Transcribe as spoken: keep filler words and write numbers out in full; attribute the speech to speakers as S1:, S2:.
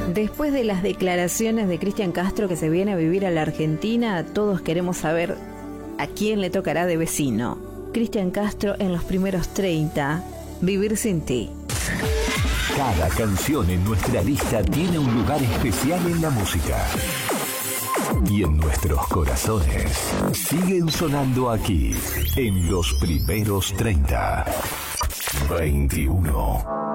S1: Después de las declaraciones de Cristian Castro que se viene a vivir a la Argentina, todos queremos saber a quién le tocará de vecino. Cristian Castro en los primeros treinta, Vivir sin ti.
S2: Cada canción en nuestra lista tiene un lugar especial en la música. Y en nuestros corazones siguen sonando aquí, en los primeros treinta. veintiuno.